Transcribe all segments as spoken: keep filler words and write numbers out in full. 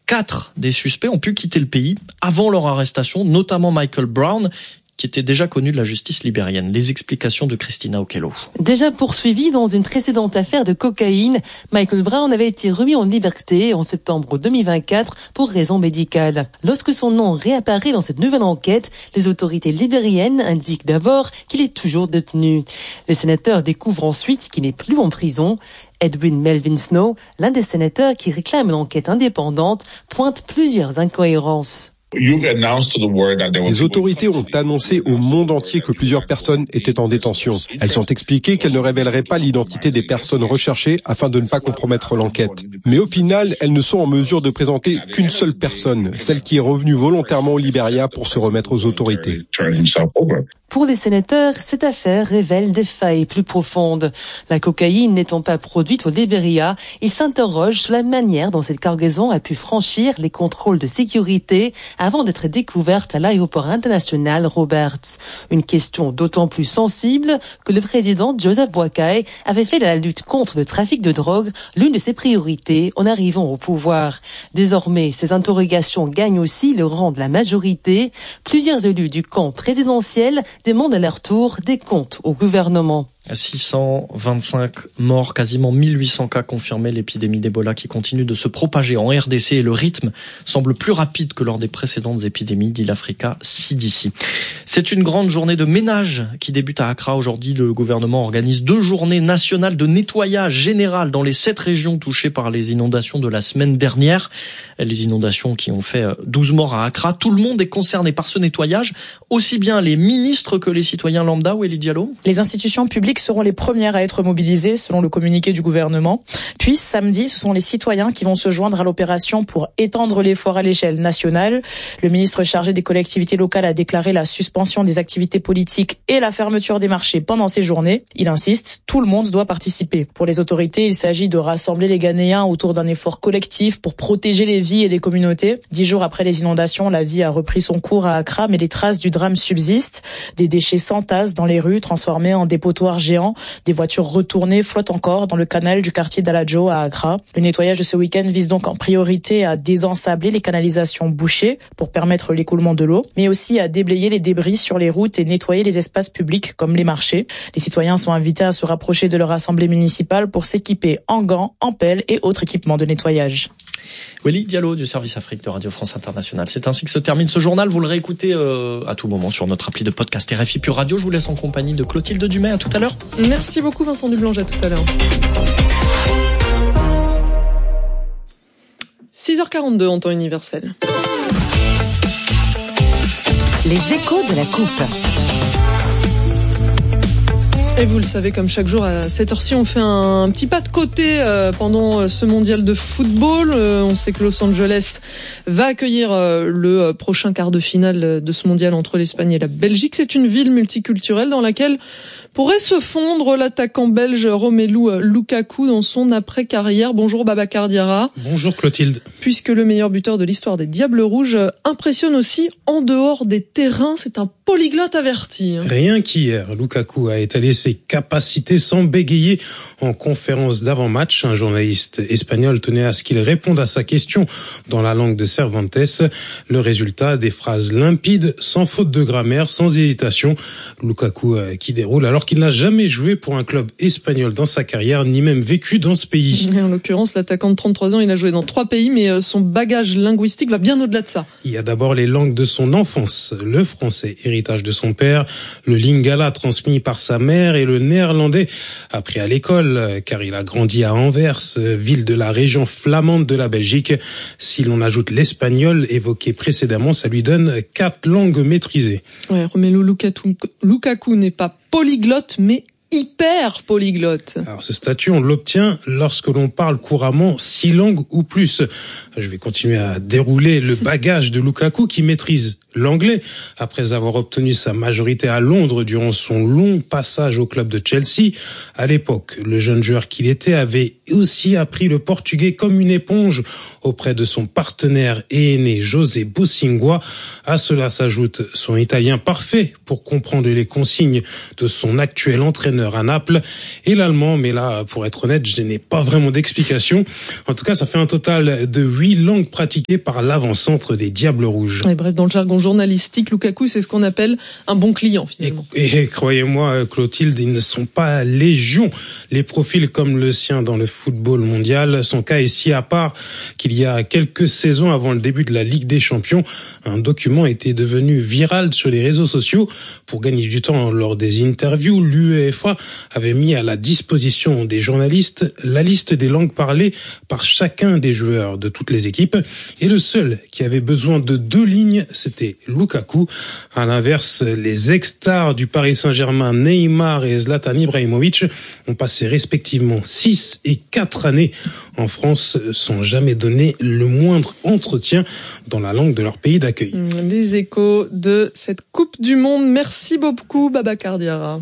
Quatre des suspects ont pu quitter le pays avant leur arrestation, notamment Michael Brown, qui était déjà connu de la justice libérienne. Les explications de Christina Okello. Déjà poursuivi dans une précédente affaire de cocaïne, Michael Brown avait été remis en liberté en septembre deux mille vingt-quatre pour raisons médicales. Lorsque son nom réapparaît dans cette nouvelle enquête, les autorités libériennes indiquent d'abord qu'il est toujours détenu. Les sénateurs découvrent ensuite qu'il n'est plus en prison. Edwin Melvin Snow, l'un des sénateurs qui réclame une enquête indépendante, pointe plusieurs incohérences. Les autorités ont annoncé au monde entier que plusieurs personnes étaient en détention. Elles ont expliqué qu'elles ne révéleraient pas l'identité des personnes recherchées afin de ne pas compromettre l'enquête. Mais au final, elles ne sont en mesure de présenter qu'une seule personne, celle qui est revenue volontairement au Libéria pour se remettre aux autorités. Pour les sénateurs, cette affaire révèle des failles plus profondes. La cocaïne n'étant pas produite au Libéria, ils s'interrogent sur la manière dont cette cargaison a pu franchir les contrôles de sécurité avant d'être découverte à l'aéroport international Roberts. Une question d'autant plus sensible que le président Joseph Boakai avait fait de la lutte contre le trafic de drogue l'une de ses priorités en arrivant au pouvoir. Désormais, ces interrogations gagnent aussi le rang de la majorité. Plusieurs élus du camp présidentiel demandent à leur tour des comptes au gouvernement. six cent vingt-cinq morts, quasiment mille huit cents cas confirmés. L'épidémie d'Ebola qui continue de se propager en R D C et le rythme semble plus rapide que lors des précédentes épidémies, dit l'Africa C D C. C'est une grande journée de ménage qui débute à Accra. Aujourd'hui, le gouvernement organise deux journées nationales de nettoyage général dans les sept régions touchées par les inondations de la semaine dernière. Les inondations qui ont fait douze morts à Accra. Tout le monde est concerné par ce nettoyage, aussi bien les ministres que les citoyens lambda. Ou Elie Diallo ? Les institutions publiques seront les premières à être mobilisées selon le communiqué du gouvernement. Puis samedi, ce sont les citoyens qui vont se joindre à l'opération pour étendre l'effort à l'échelle nationale. Le ministre chargé des collectivités locales a déclaré la suspension des activités politiques et la fermeture des marchés pendant ces journées. Il insiste, tout le monde doit participer. Pour les autorités, il s'agit de rassembler les Ghanéens autour d'un effort collectif pour protéger les vies et les communautés. Dix jours après les inondations, la vie a repris son cours à Accra, mais les traces du drame subsistent. Des déchets s'entassent dans les rues, transformés en dépotoirs géants. Des voitures retournées flottent encore dans le canal du quartier d'Aladjo à Accra. Le nettoyage de ce week-end vise donc en priorité à désensabler les canalisations bouchées pour permettre l'écoulement de l'eau, mais aussi à déblayer les débris sur les routes et nettoyer les espaces publics comme les marchés. Les citoyens sont invités à se rapprocher de leur assemblée municipale pour s'équiper en gants, en pelles et autres équipements de nettoyage. Elie Diallo du service Afrique de Radio France Internationale. C'est ainsi que se termine ce journal. Vous le réécoutez euh, à tout moment sur notre appli de podcast R F I Pure Radio. Je vous laisse en compagnie de Clotilde Dumais. À tout à l'heure. Merci beaucoup Vincent Dublanche. À tout à l'heure. six heures quarante-deux en temps universel. Les échos de la coupe. Et vous le savez, comme chaque jour à cette heure-ci, on fait un petit pas de côté euh, pendant ce mondial de football. Euh, on sait que Los Angeles va accueillir euh, le prochain quart de finale de ce mondial entre l'Espagne et la Belgique. C'est une ville multiculturelle dans laquelle pourrait se fondre l'attaquant belge Romelu Lukaku dans son après-carrière. Bonjour Babacar Diarra. Bonjour Clotilde. Puisque le meilleur buteur de l'histoire des Diables Rouges impressionne aussi en dehors des terrains, c'est un polyglotte averti. Rien qu'hier, Lukaku a étalé ses capacités sans bégayer en conférence d'avant-match. Un journaliste espagnol tenait à ce qu'il réponde à sa question dans la langue de Cervantes. Le résultat, des phrases limpides, sans faute de grammaire, sans hésitation. Lukaku qui déroule alors qu'il n'a jamais joué pour un club espagnol dans sa carrière, ni même vécu dans ce pays. En l'occurrence, l'attaquant de trente-trois ans, il a joué dans trois pays, mais son bagage linguistique va bien au-delà de ça. Il y a d'abord les langues de son enfance, le français, héritage de son père, le lingala transmis par sa mère et le néerlandais appris à l'école, car il a grandi à Anvers, ville de la région flamande de la Belgique. Si l'on ajoute l'espagnol évoqué précédemment, ça lui donne quatre langues maîtrisées. Ouais, Romelu Lukaku, Lukaku n'est pas polyglotte, mais hyper polyglotte. Alors ce statut, on l'obtient lorsque l'on parle couramment six langues ou plus. Je vais continuer à dérouler le bagage de Lukaku qui maîtrise l'anglais, après avoir obtenu sa majorité à Londres durant son long passage au club de Chelsea. À l'époque, le jeune joueur qu'il était avait aussi appris le portugais comme une éponge auprès de son partenaire et aîné José Bosingua. À cela s'ajoute son italien parfait pour comprendre les consignes de son actuel entraîneur à Naples et l'allemand, mais là, pour être honnête, je n'ai pas vraiment d'explication. En tout cas, ça fait un total de huit langues pratiquées par l'avant-centre des Diables Rouges. Et bref, dans le jargon journalistique, Lukaku, c'est ce qu'on appelle un bon client, finalement. Et, et croyez-moi, Clotilde, ils ne sont pas légion. Les profils comme le sien dans le football mondial, son cas est si à part qu'il y a quelques saisons avant le début de la Ligue des Champions, un document était devenu viral sur les réseaux sociaux. Pour gagner du temps lors des interviews, l'UEFA avait mis à la disposition des journalistes la liste des langues parlées par chacun des joueurs de toutes les équipes. Et le seul qui avait besoin de deux lignes, c'était Lukaku. À l'inverse, les ex-stars du Paris Saint-Germain, Neymar et Zlatan Ibrahimovic, ont passé respectivement six et quatre années en France sans jamais donner le moindre entretien dans la langue de leur pays d'accueil. Les échos de cette Coupe du Monde. Merci beaucoup, Babacar Diarra.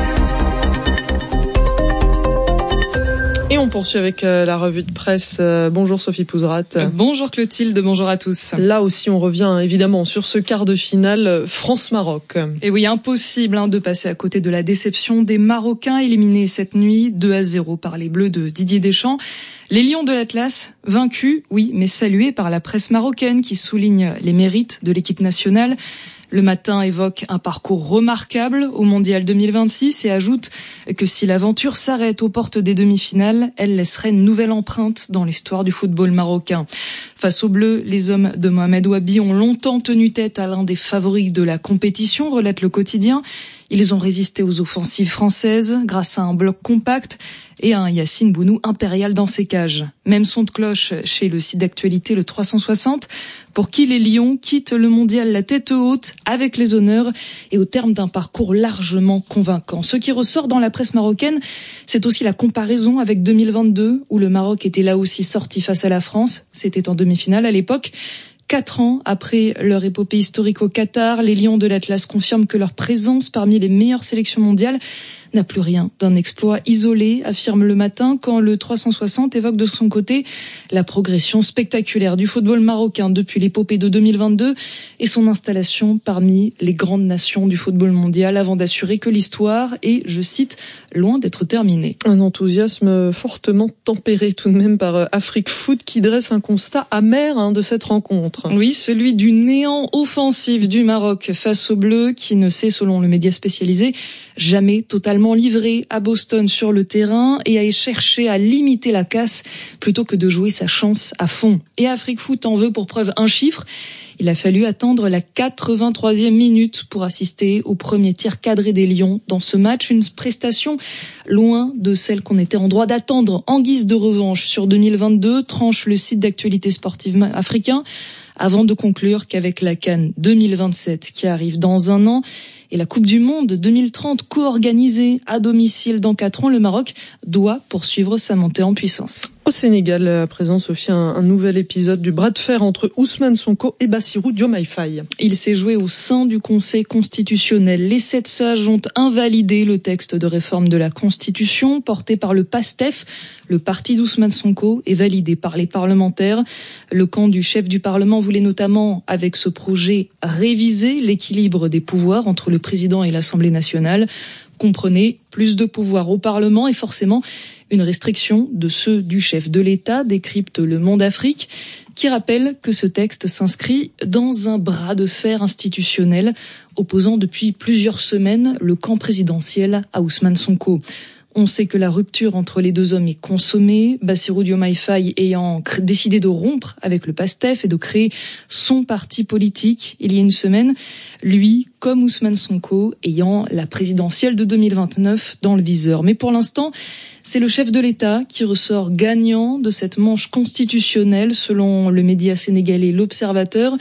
Et on poursuit avec la revue de presse. Bonjour Sophie Pouzrat. Bonjour Clotilde, bonjour à tous. Là aussi, on revient évidemment sur ce quart de finale France-Maroc. Et oui, impossible hein, de passer à côté de la déception des Marocains éliminés cette nuit deux à zéro par les Bleus de Didier Deschamps. Les Lions de l'Atlas, vaincus, oui, mais salués par la presse marocaine qui souligne les mérites de l'équipe nationale. Le Matin évoque un parcours remarquable au Mondial deux mille vingt-six et ajoute que si l'aventure s'arrête aux portes des demi-finales, elle laisserait une nouvelle empreinte dans l'histoire du football marocain. Face aux Bleus, les hommes de Mohamed Ouabi ont longtemps tenu tête à l'un des favoris de la compétition, relate le quotidien. Ils ont résisté aux offensives françaises grâce à un bloc compact et à un Yacine Bounou impérial dans ses cages. Même son de cloche chez le site d'actualité le trois cent soixante, pour qui les Lions quittent le mondial la tête haute, avec les honneurs et au terme d'un parcours largement convaincant. Ce qui ressort dans la presse marocaine, c'est aussi la comparaison avec deux mille vingt-deux, où le Maroc était là aussi sorti face à la France. C'était en demi-finale à l'époque. Quatre ans après leur épopée historique au Qatar, les Lions de l'Atlas confirment que leur présence parmi les meilleures sélections mondiales n'a plus rien d'un exploit isolé, affirme le Matin, quand le trois cent soixante évoque de son côté la progression spectaculaire du football marocain depuis l'épopée de deux mille vingt-deux et son installation parmi les grandes nations du football mondial avant d'assurer que l'histoire est, je cite, loin d'être terminée. Un enthousiasme fortement tempéré tout de même par Afrique Foot qui dresse un constat amer hein, de cette rencontre. Oui, celui du néant offensif du Maroc face aux Bleus qui ne s'est, selon le média spécialisé, jamais totalement livré à Boston sur le terrain et a cherché à limiter la casse plutôt que de jouer sa chance à fond. Et Afrique Foot en veut pour preuve un chiffre. Il a fallu attendre la quatre-vingt-troisième minute pour assister au premier tir cadré des Lions dans ce match. Une prestation loin de celle qu'on était en droit d'attendre en guise de revanche sur deux mille vingt-deux, tranche le site d'actualité sportive africain, avant de conclure qu'avec la CAN deux mille vingt-sept qui arrive dans un an, et la Coupe du Monde deux mille trente co-organisée à domicile dans quatre ans, le Maroc doit poursuivre sa montée en puissance. Au Sénégal, à présent, Sophie, un, un nouvel épisode du bras de fer entre Ousmane Sonko et Bassirou Diomaye Faye. Il s'est joué au sein du Conseil constitutionnel. Les sept sages ont invalidé le texte de réforme de la Constitution porté par le PASTEF, le parti d'Ousmane Sonko, et validé par les parlementaires. Le camp du chef du Parlement voulait notamment, avec ce projet, réviser l'équilibre des pouvoirs entre le président et l'Assemblée nationale. Comprenez, plus de pouvoir au Parlement et forcément une restriction de ceux du chef de l'État, décrypte Le Monde Afrique, qui rappelle que ce texte s'inscrit dans un bras de fer institutionnel opposant depuis plusieurs semaines le camp présidentiel à Ousmane Sonko. On sait que la rupture entre les deux hommes est consommée, Bassirou Diomaye Faye ayant décidé de rompre avec le PASTEF et de créer son parti politique il y a une semaine, lui, comme Ousmane Sonko, ayant la présidentielle de deux mille vingt-neuf dans le viseur. Mais pour l'instant, c'est le chef de l'État qui ressort gagnant de cette manche constitutionnelle, selon le média sénégalais L'Observateur,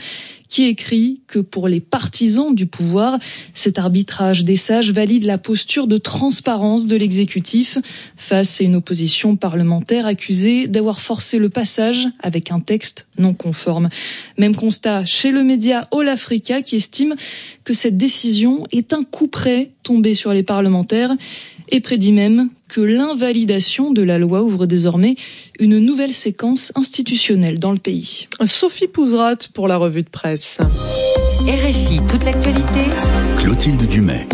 qui écrit que pour les partisans du pouvoir, cet arbitrage des sages valide la posture de transparence de l'exécutif face à une opposition parlementaire accusée d'avoir forcé le passage avec un texte non conforme. Même constat chez le média All Africa qui estime que cette décision est un coup près tombé sur les parlementaires et prédit même que l'invalidation de la loi ouvre désormais une nouvelle séquence institutionnelle dans le pays. Sophie Pouzrat pour la revue de presse. R F I, toute l'actualité. Clotilde Dumais.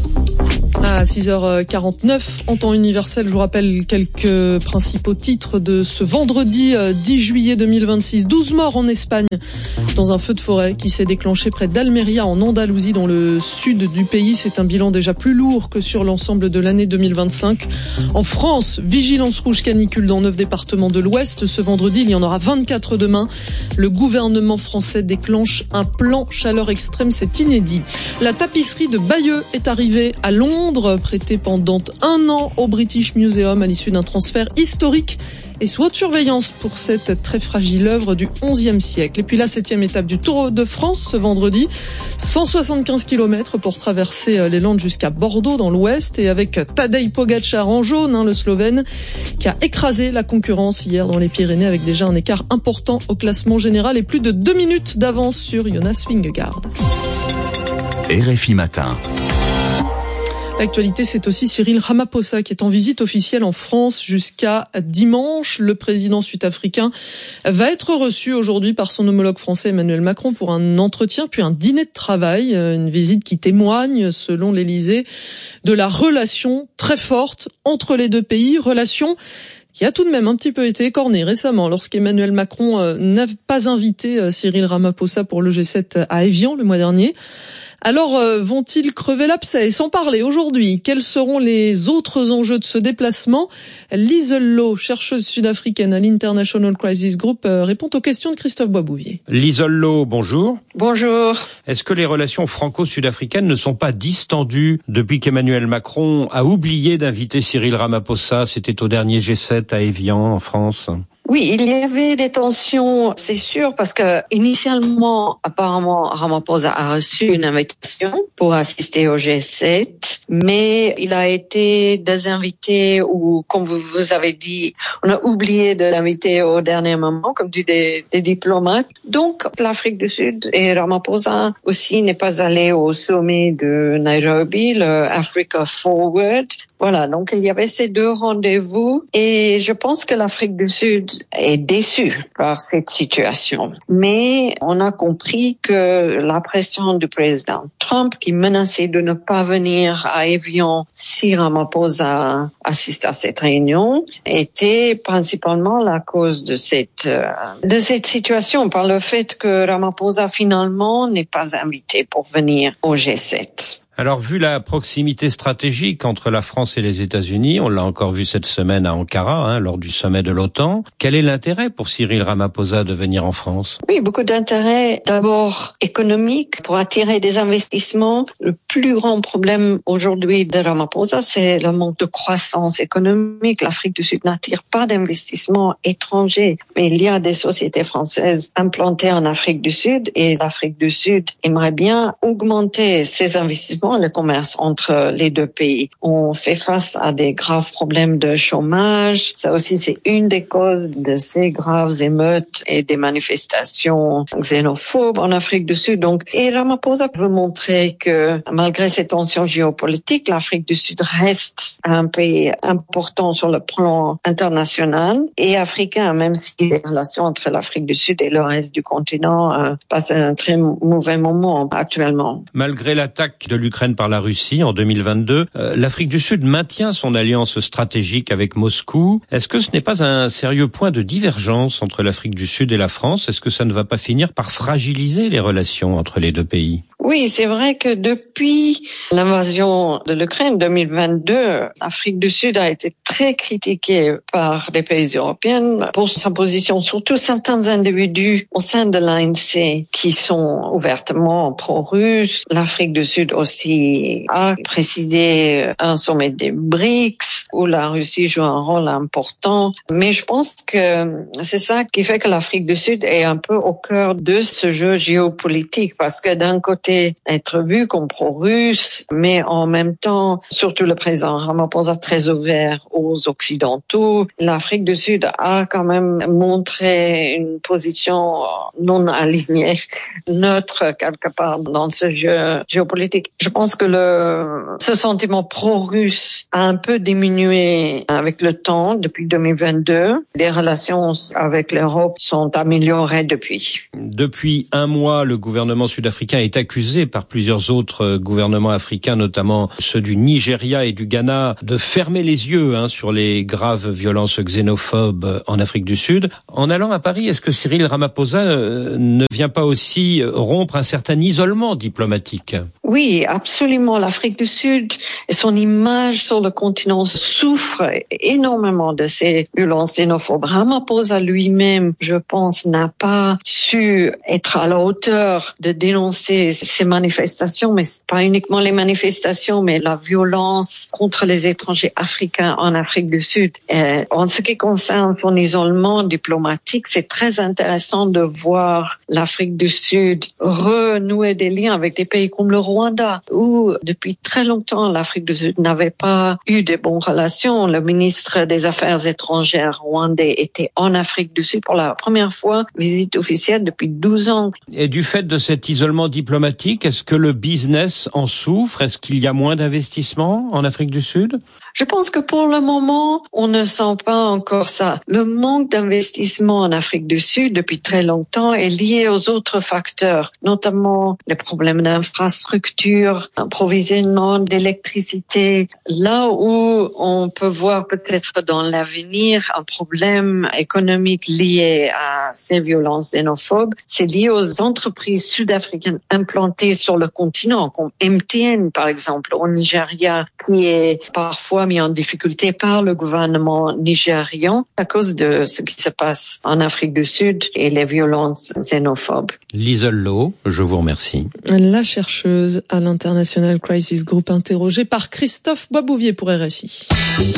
À six heures quarante-neuf, en temps universel, je vous rappelle quelques principaux titres de ce vendredi dix juillet deux mille vingt-six. douze morts en Espagne dans un feu de forêt qui s'est déclenché près d'Almeria en Andalousie dans le sud du pays. C'est un bilan déjà plus lourd que sur l'ensemble de l'année deux mille vingt-cinq. En France, vigilance rouge canicule dans neuf départements de l'Ouest. Ce vendredi, il y en aura vingt-quatre demain. Le gouvernement français déclenche un plan chaleur extrême, c'est inédit. La tapisserie de Bayeux est arrivée à Londres, prêtée pendant un an au British Museum à l'issue d'un transfert historique et sous haute surveillance pour cette très fragile œuvre du onzième siècle. Et puis la septième étape du Tour de France ce vendredi, cent soixante-quinze kilomètres pour traverser les Landes jusqu'à Bordeaux dans l'Ouest, et avec Tadej Pogačar en jaune, hein, le Slovène, qui a écrasé la concurrence hier dans les Pyrénées avec déjà un écart important au classement général et plus de deux minutes d'avance sur Jonas Vingegaard. R F I Matin. L'actualité, c'est aussi Cyril Ramaphosa qui est en visite officielle en France jusqu'à dimanche. Le président sud-africain va être reçu aujourd'hui par son homologue français Emmanuel Macron pour un entretien puis un dîner de travail. Une visite qui témoigne, selon l'Élysée, de la relation très forte entre les deux pays. Relation qui a tout de même un petit peu été écornée récemment lorsqu'Emmanuel Macron n'a pas invité Cyril Ramaphosa pour le G sept à Évian le mois dernier. Alors, euh, vont-ils crever l'abcès? Sans parler aujourd'hui, quels seront les autres enjeux de ce déplacement? Liesl Low, chercheuse sud-africaine à l'International Crisis Group, euh, répond aux questions de Christophe Boisbouvier. Liesl Low, bonjour. Bonjour. Est-ce que les relations franco-sud-africaines ne sont pas distendues depuis qu'Emmanuel Macron a oublié d'inviter Cyril Ramaphosa? C'était au dernier G sept à Évian, en France. Oui, il y avait des tensions, c'est sûr, parce que initialement, apparemment, Ramaphosa a reçu une invitation pour assister au G sept, mais il a été désinvité ou, comme vous avez dit, on a oublié de l'inviter au dernier moment, comme dit des, des diplomates. Donc, l'Afrique du Sud et Ramaphosa aussi n'est pas allé au sommet de Nairobi, le Africa Forward. Voilà, donc il y avait ces deux rendez-vous et je pense que l'Afrique du Sud est déçue par cette situation. Mais on a compris que la pression du président Trump, qui menaçait de ne pas venir à Évian si Ramaphosa assiste à cette réunion, était principalement la cause de cette de cette situation, par le fait que Ramaphosa finalement n'est pas invité pour venir au G sept. Alors, vu la proximité stratégique entre la France et les États-Unis, on l'a encore vu cette semaine à Ankara, hein, lors du sommet de l'OTAN, quel est l'intérêt pour Cyril Ramaphosa de venir en France? Oui, beaucoup d'intérêt. D'abord économique, pour attirer des investissements. Le plus grand problème aujourd'hui de Ramaphosa, c'est le manque de croissance économique. L'Afrique du Sud n'attire pas d'investissements étrangers. Mais il y a des sociétés françaises implantées en Afrique du Sud et l'Afrique du Sud aimerait bien augmenter ses investissements, le commerce entre les deux pays. On fait face à des graves problèmes de chômage. Ça aussi, c'est une des causes de ces graves émeutes et des manifestations xénophobes en Afrique du Sud. Donc, et Ramaphosa veut montrer que malgré ces tensions géopolitiques, l'Afrique du Sud reste un pays important sur le plan international et africain, même si les relations entre l'Afrique du Sud et le reste du continent euh, passent un très mauvais moment actuellement. Malgré l'attaque de l'Ukraine par la Russie en deux mille vingt-deux, euh, l'Afrique du Sud maintient son alliance stratégique avec Moscou. Est-ce que ce n'est pas un sérieux point de divergence entre l'Afrique du Sud et la France? Est-ce que ça ne va pas finir par fragiliser les relations entre les deux pays? Oui, c'est vrai que depuis l'invasion de l'Ukraine deux mille vingt-deux, l'Afrique du Sud a été très critiquée par les pays européens pour sa position, surtout certains individus au sein de l'A N C qui sont ouvertement pro-russes. L'Afrique du Sud aussi a présidé un sommet des B R I C S où la Russie joue un rôle important. Mais je pense que c'est ça qui fait que l'Afrique du Sud est un peu au cœur de ce jeu géopolitique parce que d'un côté, être vu comme pro-russe, mais en même temps, surtout le président Ramaphosa très ouvert aux Occidentaux. L'Afrique du Sud a quand même montré une position non alignée, neutre quelque part dans ce jeu géopolitique. Je pense que le, ce sentiment pro-russe a un peu diminué avec le temps depuis deux mille vingt-deux. Les relations avec l'Europe sont améliorées depuis. Depuis un mois, le gouvernement sud-africain est accusé par plusieurs autres gouvernements africains, notamment ceux du Nigeria et du Ghana, de fermer les yeux hein, sur les graves violences xénophobes en Afrique du Sud. En allant à Paris, est-ce que Cyril Ramaphosa ne vient pas aussi rompre un certain isolement diplomatique ? Oui, absolument. L'Afrique du Sud et son image sur le continent souffre énormément de ces violences xénophobes. Ramaphosa lui-même, je pense, n'a pas su être à la hauteur de dénoncer ces manifestations, mais pas uniquement les manifestations, mais la violence contre les étrangers africains en Afrique du Sud. Et en ce qui concerne son isolement diplomatique, c'est très intéressant de voir l'Afrique du Sud renouer des liens avec des pays comme le Rwanda, où depuis très longtemps l'Afrique du Sud n'avait pas eu de bonnes relations. Le ministre des Affaires étrangères rwandais était en Afrique du Sud pour la première fois, visite officielle depuis douze ans. Et du fait de cet isolement diplomatique, est-ce que le business en souffre ? Est-ce qu'il y a moins d'investissements en Afrique du Sud ? Je pense que pour le moment, on ne sent pas encore ça. Le manque d'investissement en Afrique du Sud depuis très longtemps est lié aux autres facteurs, notamment les problèmes d'infrastructure, approvisionnement d'électricité. Là où on peut voir peut-être dans l'avenir un problème économique lié à ces violences xénophobes, c'est lié aux entreprises sud-africaines implantées sur le continent, comme M T N par exemple au Nigeria, qui est parfois mis en difficulté par le gouvernement nigérian à cause de ce qui se passe en Afrique du Sud et les violences xénophobes. Liesl Lowe, je vous remercie. La chercheuse à l'International Crisis Group interrogée par Christophe Boisbouvier pour R F I.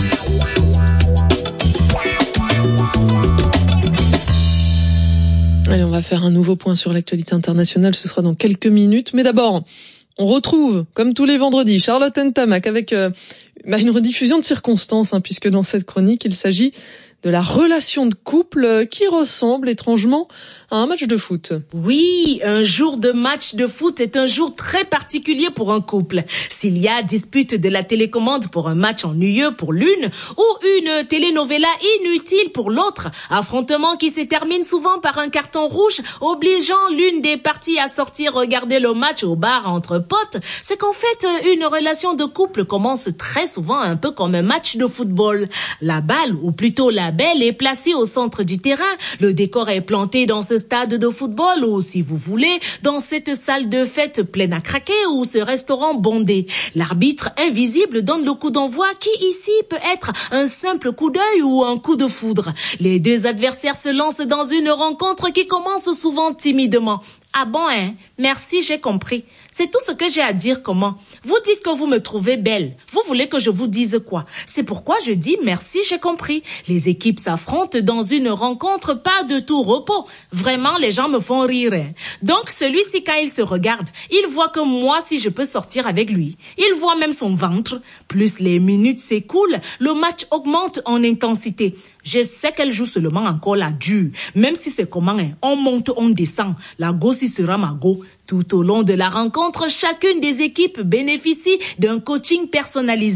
Allez, on va faire un nouveau point sur l'actualité internationale, ce sera dans quelques minutes. Mais d'abord, on retrouve, comme tous les vendredis, Charlotte Ntamak avec euh, bah, une rediffusion de circonstances, hein, puisque dans cette chronique, il s'agit de la relation de couple qui ressemble étrangement à un match de foot. Oui, un jour de match de foot est un jour très particulier pour un couple. S'il y a dispute de la télécommande pour un match ennuyeux pour l'une ou une telenovela inutile pour l'autre, affrontement qui se termine souvent par un carton rouge obligeant l'une des parties à sortir regarder le match au bar entre potes, c'est qu'en fait une relation de couple commence très souvent un peu comme un match de football. La balle, ou plutôt la belle, est placée au centre du terrain. Le décor est planté dans ce stade de football ou, si vous voulez, dans cette salle de fête pleine à craquer ou ce restaurant bondé. L'arbitre invisible donne le coup d'envoi qui, ici, peut être un simple coup d'œil ou un coup de foudre. Les deux adversaires se lancent dans une rencontre qui commence souvent timidement. Ah bon, hein? Merci, j'ai compris. C'est tout ce que j'ai à dire. Comment? Vous dites que vous me trouvez belle. Vous voulez que je vous dise quoi? C'est pourquoi je dis merci, j'ai compris. Les équipes s'affrontent dans une rencontre, pas de tout repos. Vraiment, les gens me font rire. Hein. Donc, celui-ci, quand il se regarde, il voit que moi, si je peux sortir avec lui. Il voit même son ventre. Plus les minutes s'écoulent, le match augmente en intensité. Je sais qu'elle joue seulement encore la dure. Même si c'est comment, hein, on monte, on descend. La go, si sera ma go. Tout au long de la rencontre, chacune des équipes bénéficie d'un coaching personnalisé.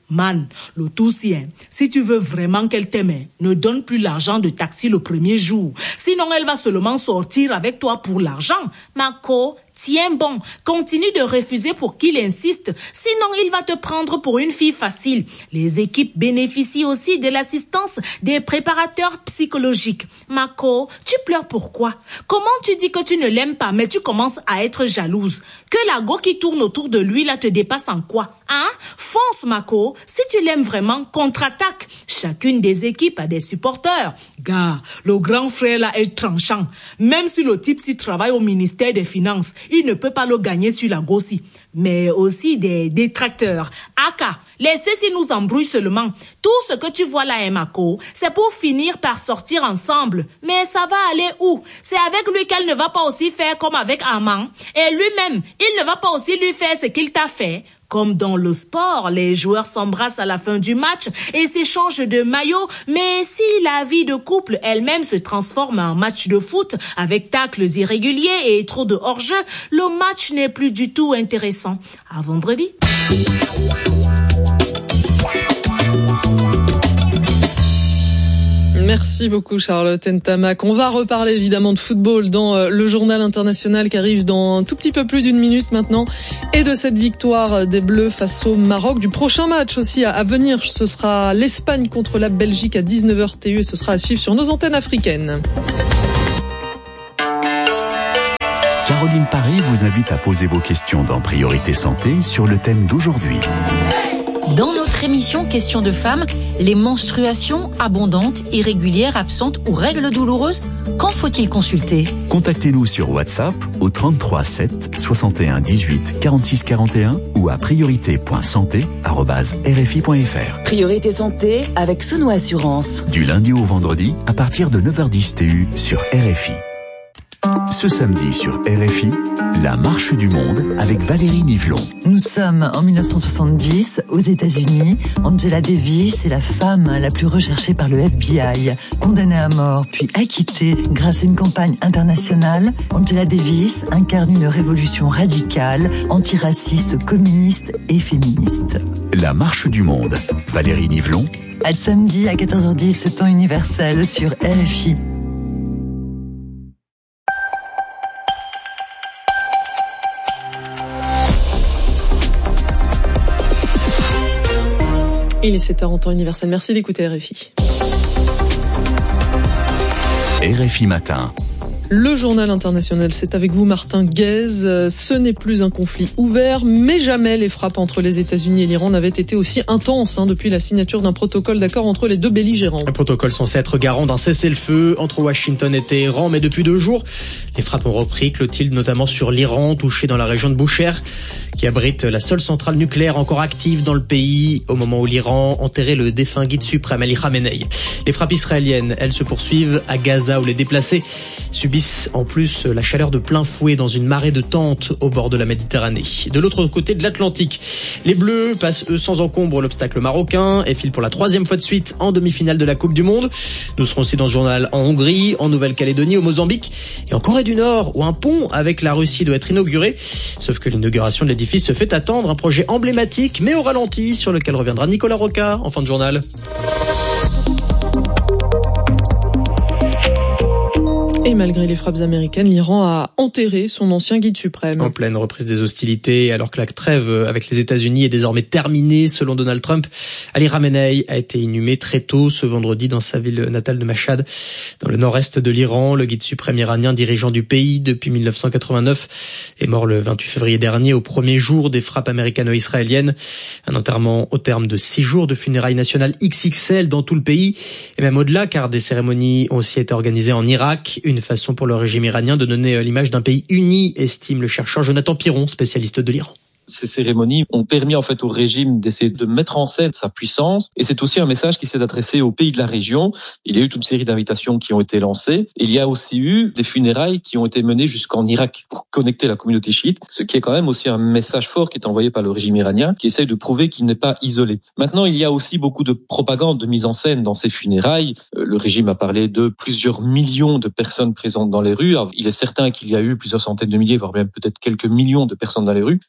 Man, le tout c'est, hein, si tu veux vraiment qu'elle t'aime, ne donne plus l'argent de taxi le premier jour. Sinon, elle va seulement sortir avec toi pour l'argent. Marco, tiens bon, continue de refuser pour qu'il insiste. Sinon, il va te prendre pour une fille facile. Les équipes bénéficient aussi de l'assistance des préparateurs psychologiques. Marco, tu pleures pourquoi? Comment tu dis que tu ne l'aimes pas, mais tu commences à être jalouse? Que la go qui tourne autour de lui là te dépasse en quoi? Hein? Fonce, Marco. Si tu l'aimes vraiment, contre-attaque. Chacune des équipes a des supporters. Gars, le grand frère là est tranchant. Même si le type s'y travaille au ministère des Finances, il ne peut pas le gagner sur la gossi. Mais aussi des détracteurs. Aka, laissez-y nous embrouiller seulement. Tout ce que tu vois là, hein, Marco, c'est pour finir par sortir ensemble. Mais ça va aller où? C'est avec lui qu'elle ne va pas aussi faire comme avec Armand. Et lui-même, il ne va pas aussi lui faire ce qu'il t'a fait. Comme dans le sport, les joueurs s'embrassent à la fin du match et s'échangent de maillots. Mais si la vie de couple elle-même se transforme en match de foot avec tacles irréguliers et trop de hors-jeu, le match n'est plus du tout intéressant. À vendredi. Merci beaucoup Charlotte Ntamak. On va reparler évidemment de football dans le journal international qui arrive dans un tout petit peu plus d'une minute maintenant et de cette victoire des Bleus face au Maroc. Du prochain match aussi à venir, ce sera l'Espagne contre la Belgique à dix-neuf heures T U et ce sera à suivre sur nos antennes africaines. Caroline Paré vous invite à poser vos questions dans Priorité Santé sur le thème d'aujourd'hui. Dans notre émission Questions de femmes, les menstruations abondantes, irrégulières, absentes ou règles douloureuses, quand faut-il consulter? Contactez-nous sur WhatsApp au trente-trois sept soixante et un dix-huit quarante-six quarante et un ou à priorité point santé arobase r f i point f r. Priorité Santé avec Sono Assurance. Du lundi au vendredi à partir de neuf heures dix T U sur R F I. Ce samedi sur R F I, la marche du monde avec Valérie Nivelon. Nous sommes en mille neuf cent soixante-dix aux États-Unis. Angela Davis est la femme la plus recherchée par le F B I. Condamnée à mort puis acquittée grâce à une campagne internationale, Angela Davis incarne une révolution radicale, antiraciste, communiste et féministe. La marche du monde, Valérie Nivelon. À samedi à quatorze heures dix, temps universel sur R F I. Il est sept heures en temps universel. Merci d'écouter R F I. R F I Matin. Le journal international, c'est avec vous Martin Guez. Ce n'est plus un conflit ouvert, mais jamais les frappes entre les États-Unis et l'Iran n'avaient été aussi intenses hein, depuis la signature d'un protocole d'accord entre les deux belligérants. Un protocole censé être garant d'un cessez-le-feu entre Washington et Téhéran, mais depuis deux jours, les frappes ont repris. Clotilde, notamment sur l'Iran, touché dans la région de Boucher, qui abrite la seule centrale nucléaire encore active dans le pays, au moment où l'Iran enterrait le défunt guide suprême Ali Khamenei. Les frappes israéliennes, elles se poursuivent à Gaza, où les déplacés subissent en plus la chaleur de plein fouet dans une marée de tentes au bord de la Méditerranée. De l'autre côté de l'Atlantique, les Bleus passent eux sans encombre l'obstacle marocain et filent pour la troisième fois de suite en demi-finale de la Coupe du Monde. Nous serons aussi dans ce journal en Hongrie, en Nouvelle-Calédonie, au Mozambique et en Corée du Nord, où un pont avec la Russie doit être inauguré. Sauf que l'inauguration de l'édifice se fait attendre, un projet emblématique mais au ralenti sur lequel reviendra Nicolas Roca en fin de journal. Et malgré les frappes américaines, l'Iran a enterré son ancien guide suprême. En pleine reprise des hostilités, alors que la trêve avec les États-Unis est désormais terminée, selon Donald Trump, Ali Khamenei a été inhumé très tôt ce vendredi dans sa ville natale de Mashhad, dans le nord-est de l'Iran. Le guide suprême iranien, dirigeant du pays depuis mille neuf cent quatre-vingt-neuf, est mort le vingt-huit février dernier, au premier jour des frappes américano-israéliennes. Un enterrement au terme de six jours de funérailles nationales X X L dans tout le pays, et même au-delà, car des cérémonies ont aussi été organisées en Irak. Une façon pour le régime iranien de donner l'image d'un pays uni, estime le chercheur Jonathan Piron, spécialiste de l'Iran. Ces cérémonies ont permis en fait au régime d'essayer de mettre en scène sa puissance, et c'est aussi un message qui s'est adressé aux pays de la région. Il y a eu toute une série d'invitations qui ont été lancées. Il y a aussi eu des funérailles qui ont été menées jusqu'en Irak pour connecter la communauté chiite, ce qui est quand même aussi un message fort qui est envoyé par le régime iranien, qui essaye de prouver qu'il n'est pas isolé. Maintenant, il y a aussi beaucoup de propagande, de mise en scène dans ces funérailles. Le régime a parlé de plusieurs millions de personnes présentes dans les rues. Alors, il est certain qu'il y a eu plusieurs centaines de milliers, voire même peut-être quelques millions de personnes dans les rues, mais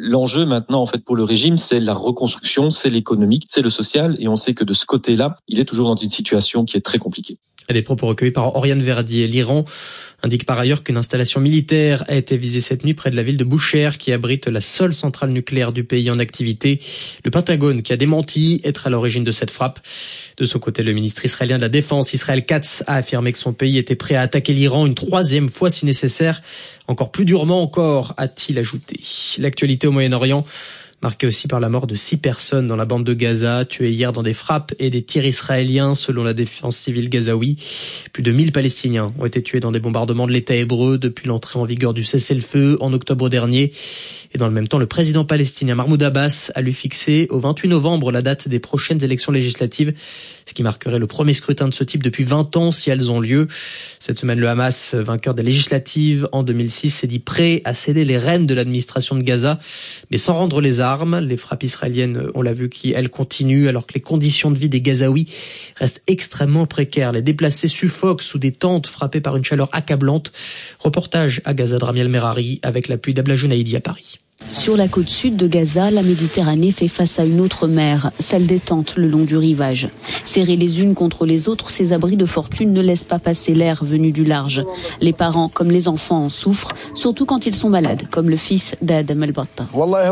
L'enjeu maintenant, en fait, pour le régime, c'est la reconstruction, c'est l'économique, c'est le social, et on sait que de ce côté-là, il est toujours dans une situation qui est très compliquée. Des propos recueillis par Oriane Verdier. L'Iran indique par ailleurs qu'une installation militaire a été visée cette nuit près de la ville de Boucher, qui abrite la seule centrale nucléaire du pays en activité. Le Pentagone qui a démenti être à l'origine de cette frappe. De son côté, le ministre israélien de la Défense, Israël Katz, a affirmé que son pays était prêt à attaquer l'Iran une troisième fois si nécessaire. Encore plus durement encore, a-t-il ajouté. L'actualité au Moyen-Orient, marqué aussi par la mort de six personnes dans la bande de Gaza, tuées hier dans des frappes et des tirs israéliens selon la défense civile gazaoui. Plus de mille Palestiniens ont été tués dans des bombardements de l'État hébreu depuis l'entrée en vigueur du cessez-le-feu en octobre dernier. Et dans le même temps, le président palestinien Mahmoud Abbas a lui fixé au vingt-huit novembre la date des prochaines élections législatives, ce qui marquerait le premier scrutin de ce type depuis vingt ans si elles ont lieu. Cette semaine, le Hamas, vainqueur des législatives en deux mille six, s'est dit prêt à céder les rênes de l'administration de Gaza, mais sans rendre les armes. Les frappes israéliennes, on l'a vu, qui elles continuent alors que les conditions de vie des Gazaouis restent extrêmement précaires. Les déplacés suffoquent sous des tentes frappées par une chaleur accablante. Reportage à Gaza de Rami El-Merari avec l'appui d'Abla Junaidi à Paris. Sur la côte sud de Gaza, la Méditerranée fait face à une autre mer, celle des tentes le long du rivage. Serrées les unes contre les autres, ces abris de fortune ne laissent pas passer l'air venu du large. Les parents comme les enfants en souffrent, surtout quand ils sont malades, comme le fils d'Adam El-Batta.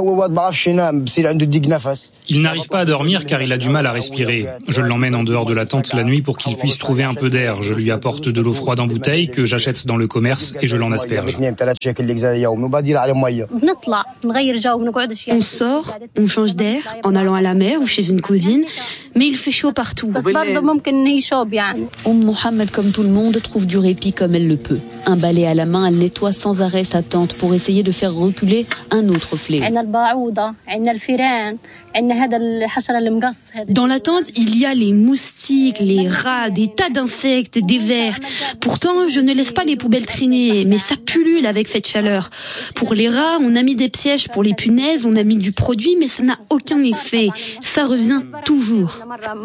Il n'arrive pas à dormir car il a du mal à respirer. Je l'emmène en dehors de la tente la nuit pour qu'il puisse trouver un peu d'air. Je lui apporte de l'eau froide en bouteille que j'achète dans le commerce et je l'en asperge. On sort, on change d'air en allant à la mer ou chez une cousine, mais il fait chaud partout. Oum Mohamed, comme tout le monde, trouve du répit comme elle le peut. Un balai à la main, elle nettoie sans arrêt sa tente pour essayer de faire reculer un autre fléau. Dans la tente, il y a les moustiques, les rats, des tas d'insectes, des vers. Pourtant, je ne laisse pas les poubelles traîner, mais ça pullule avec cette chaleur. Pour les rats, on a mis des pièges, pour les punaises, on a mis du produit, mais ça n'a aucun effet. Ça revient toujours.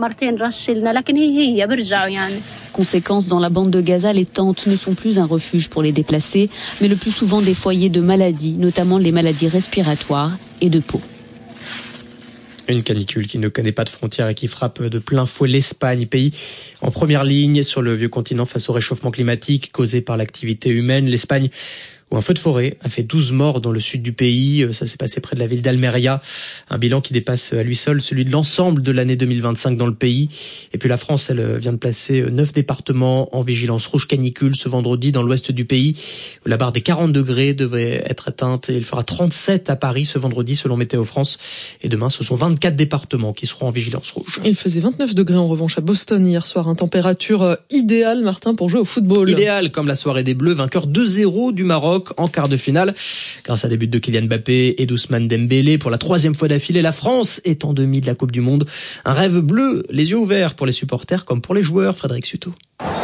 Conséquence, dans la bande de Gaza, les tentes ne sont plus un refuge pour les déplacés, mais le plus souvent des foyers de maladies, notamment les maladies respiratoires et de peau. Une canicule qui ne connaît pas de frontières et qui frappe de plein fouet l'Espagne, pays en première ligne sur le vieux continent face au réchauffement climatique causé par l'activité humaine. L'Espagne, où un feu de forêt a fait douze morts dans le sud du pays. Ça s'est passé près de la ville d'Almeria. Un bilan qui dépasse à lui seul celui de l'ensemble de l'année deux mille vingt-cinq dans le pays. Et puis la France, elle vient de placer neuf départements en vigilance rouge canicule ce vendredi dans l'ouest du pays, où la barre des quarante degrés devrait être atteinte. Et il fera trente-sept à Paris ce vendredi selon Météo France. Et demain, ce sont vingt-quatre départements qui seront en vigilance rouge. Il faisait vingt-neuf degrés en revanche à Boston hier soir. Une température idéale, Martin, pour jouer au football. Idéal comme la soirée des Bleus, vainqueur deux zéro du Maroc en quart de finale. Grâce à des buts de Kylian Mbappé et d'Ousmane Dembélé, pour la troisième fois d'affilée, la France est en demi de la Coupe du Monde. Un rêve bleu, les yeux ouverts pour les supporters comme pour les joueurs. Frédéric Suto.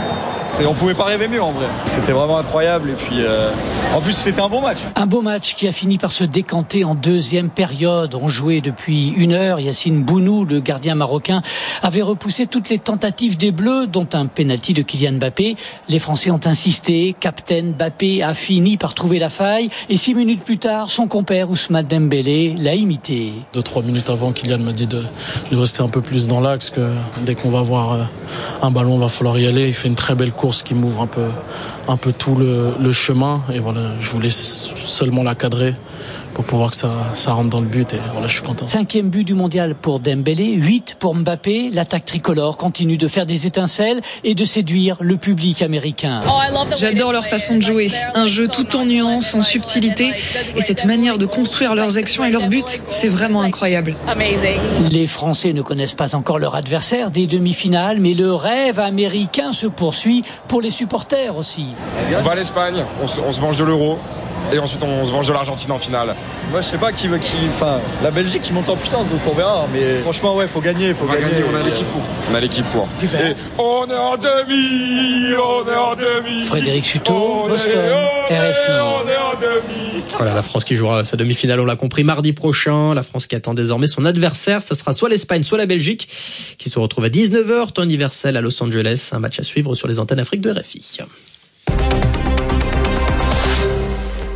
Et on pouvait pas rêver mieux en vrai. C'était vraiment incroyable et puis euh, en plus c'était un bon match. Un beau match qui a fini par se décanter en deuxième période. On jouait depuis une heure. Yacine Bounou, le gardien marocain, avait repoussé toutes les tentatives des Bleus, dont un penalty de Kylian Mbappé. Les Français ont insisté. Captain Mbappé a fini par trouver la faille et six minutes plus tard, son compère Ousmane Dembélé l'a imité. Deux trois minutes avant, Kylian m'a dit de, de rester un peu plus dans l'axe, que dès qu'on va avoir un ballon, il va falloir y aller. Il fait une très belle course qui m'ouvre un peu, un peu tout le, le chemin et voilà, je voulais seulement la cadrer pour pouvoir que ça, ça rentre dans le but et voilà, je suis content. Cinquième but du mondial pour Dembélé, huit pour Mbappé. L'attaque tricolore continue de faire des étincelles et de séduire le public américain. J'adore leur façon de jouer, un jeu tout en nuances, en subtilité, et cette manière de construire leurs actions et leurs buts, c'est vraiment incroyable. Les Français ne connaissent pas encore leur adversaire des demi-finales, mais le rêve américain se poursuit pour les supporters aussi. On va à l'Espagne, on se, on se venge de l'Euro. Et ensuite on se venge de l'Argentine en finale. Moi je sais pas qui veut qui. Enfin la Belgique qui monte en puissance donc on verra. Mais franchement ouais faut gagner, faut on gagner. gagner. On a l'équipe pour. On a l'équipe pour. Et on est en demi, on est en demi. Frédéric Suto, Boston, est, R F I. On est en demi. Voilà, la France qui jouera sa demi-finale, on l'a compris, mardi prochain. La France qui attend désormais son adversaire, ça sera soit l'Espagne, soit la Belgique, qui se retrouve à dix-neuf heures, temps universel à Los Angeles. Un match à suivre sur les antennes Afrique de R F I.